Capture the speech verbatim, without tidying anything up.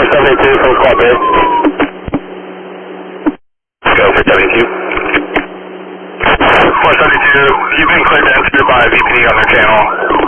seventy-two from Squad B. Go for seventy-two. four seventy-two, you've been cleared to enter by V P on their channel.